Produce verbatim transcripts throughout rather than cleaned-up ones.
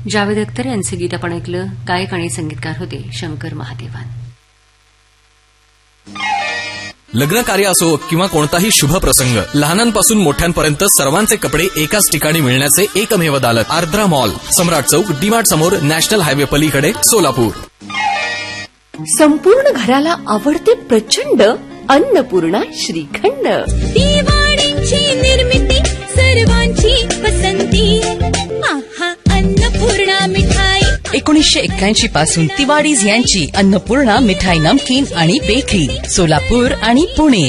जावेद अख्तर यांचे गीत आपण ऐकलं. गायक आणि संगीतकार होते शंकर महादेवन. लग्न कार्य असो किंवा कोणताही शुभ प्रसंग, लहानांपासून मोठ्यांपर्यंत सर्वांचे कपडे एकाच ठिकाणी मिळण्याचे एकमेव दालक आर्द्रा मॉल, सम्राट चौक, डीमार्ट समोर, नॅशनल हायवे पलीकडे, सोलापूर. संपूर्ण घराला आवडते प्रचंड अन्नपूर्णा श्रीखंड. दिवाळीची निर्मिती सर्वांची पसंती, आहा अन्नपूर्णा मिठाई. एकोणीसशे एक्क्याऐंशी पासून तिवाडीज यांची अन्नपूर्णा मिठाई, नमकीन आणि बेकरी, सोलापूर आणि पुणे.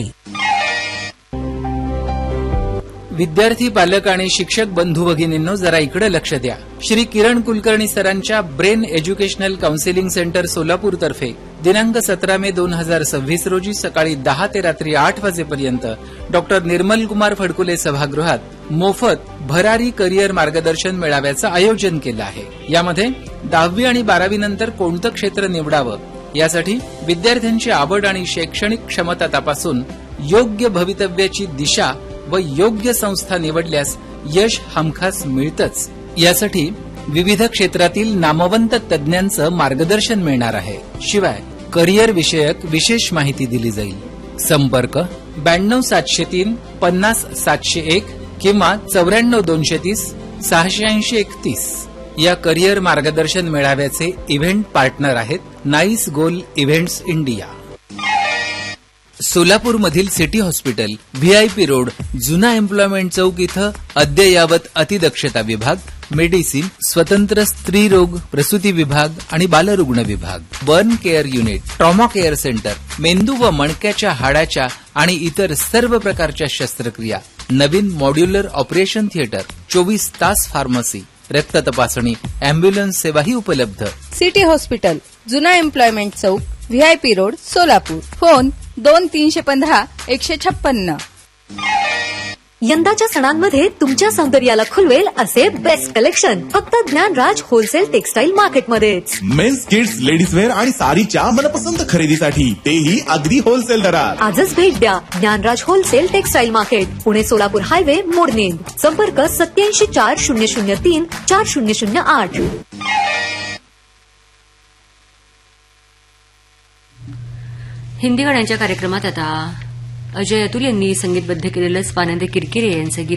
विद्यार्थी, पालक आणि शिक्षक बंधू भगिनींनो, जरा इकडे लक्ष द्या. श्री किरण कुलकर्णी सरांच्या brain educational counselling centre Solapur तर्फे दिनांक सतरा मे दोन हजार सव्वीस रोजी सकाळी दहा ते रात्री आठ वाजेपर्यंत डॉक्टर निर्मल कुमार फडकुले सभागृहात मोफत भरारी करिअर मार्गदर्शन मेळाव्याचं आयोजन केलं आहे. यामध्ये दहावी आणि बारावी नंतर कोणतं क्षेत्र निवडावं यासाठी विद्यार्थ्यांची आवड आणि शैक्षणिक क्षमता तपासून योग्य भवितव्याची दिशा व योग्य संस्था निवडल्यास यश हमखास मिळतंच. यासाठी विविध क्षेत्रातील नामवंत तज्ज्ञांचं मार्गदर्शन मिळणार आहे. शिवाय करिअर विषयक विशेष माहिती दिली जाईल. संपर्क ब्याण्णव सातशे तीन पन्नास सातशे एक किंवा चौऱ्याण्णव दोनशे तीस सहाशे ऐंशी एकतीस. या करिअर मार्गदर्शन मेळाव्याचे इव्हेंट पार्टनर आहेत नाईस गोल events India. सोलापूरमधील city hospital, VIP road, जुना एम्प्लॉयमेंट चौक इथं अद्ययावत अतिदक्षता विभाग, मेडिसिन, स्वतंत्र स्त्री रोग प्रसूती विभाग आणि बालरुग्ण विभाग, burn care unit, trauma care centre, मेंदू व मणक्याच्या हाडाच्या आणि इतर सर्व प्रकारच्या शस्त्रक्रिया, नवीन मॉड्युलर ऑपरेशन थिएटर, चोवीस तास फार्मसी, रक्त तपासणी, अँब्युलन्स सेवाही उपलब्ध. सिटी हॉस्पिटल, जुना एम्प्लॉयमेंट चौक, व्हीआयपी रोड, सोलापूर. फोन दोन तीनशे पंधरा एकशे छप्पन्न. यंदाच्या सणांमध्ये तुमच्या सौंदर्याला खुलवेल असे बेस्ट कलेक्शन फक्त Dnyanraj wholesale textile मार्केटमध्येच. Men's, kids, ladies wear आणि साडीच्या मनपसंत खरेदीसाठी तेही अगदी होलसेल दरात. आजच भेट द्या Dnyanraj wholesale textile market, Pune Solapur highway, मोडनेर. संपर्क सत्याऐंशी चार शून्य शून्य तीन चार शून्य शून्य आठ. हिंदी गाण्यांच्या कार्यक्रमात आता अजय अतुल यांनी संगीतबद्ध केलेलं स्वानंद किरकिरे यांचं गीत